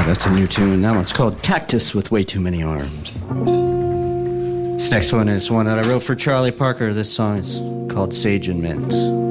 That's a new tune. That one's called Cactus with Way Too Many Arms. This next one is one that I wrote for Charlie Parker. This song is called Sage and Mint.